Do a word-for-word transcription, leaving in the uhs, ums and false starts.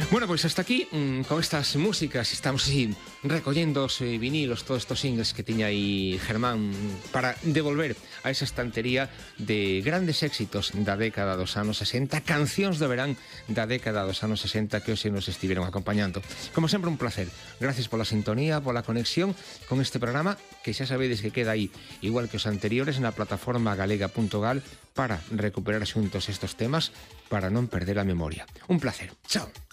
Bueno, pois hasta aquí, mmm, con estas músicas estamos así recollendo os eh, vinilos, todos estos singles que tiña aí Germán para devolver a esa estantería de grandes éxitos da década dos anos sesenta, cancións de verán da década dos anos sesenta que hoxe nos estiveron acompañando. Como sempre, un placer. Gracias pola sintonía, pola conexión con este programa, que xa sabedes que queda aí, igual que os anteriores, na plataforma galega punto gal para recuperar xuntos estos temas para non perder a memoria. Un placer. Chao.